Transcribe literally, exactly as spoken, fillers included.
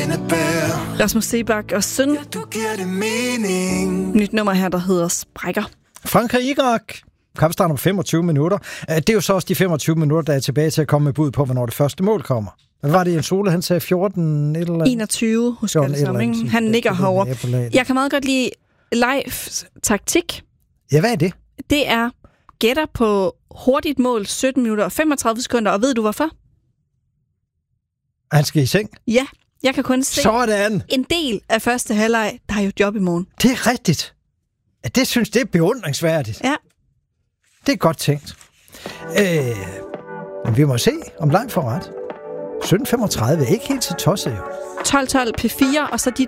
Rasmus Seebach og Søn. Ja, du giver det mening. Nyt nummer her, der hedder Sprækker. Frankrig-Irak. Kampstart om femogtyve minutter. Det er jo så også de femogtyve minutter, der er tilbage til at komme med bud på, hvornår det første mål kommer. Hvad var det, Jens Ole? Han sagde fjorten et eller andet? enogtyve, husker jeg det som, ikke? Han nikker herovre. Jeg kan meget godt lide live taktik. Ja, hvad er det? Det er gætter på hurtigt mål, sytten minutter og femogtredive sekunder, og ved du hvorfor? Han skal i seng? Ja, jeg kan kun se Sådan. En del af første halvleg, der har jo job i morgen. Det er rigtigt. Det synes det er beundringsværdigt. Ja. Det er godt tænkt. Øh, men vi må se, om Leif får ret. sytten femogtredive er ikke helt så tosset jo. tolv tolv P fire, og så dit